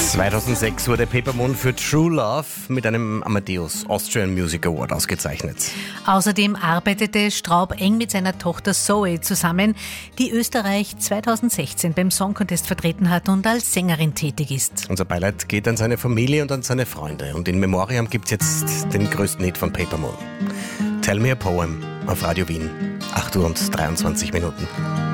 2006 wurde Paper Moon für True Love mit einem Amadeus Austrian Music Award ausgezeichnet. Außerdem arbeitete Straub eng mit seiner Tochter Zoe zusammen, die Österreich 2016 beim Song Contest vertreten hat und als Sängerin tätig ist. Unser Beileid geht an seine Familie und an seine Freunde. Und in Memoriam gibt's jetzt den größten Hit von Paper Moon. Tell Me a Poem auf Radio Wien, 8 Uhr und 23 Minuten.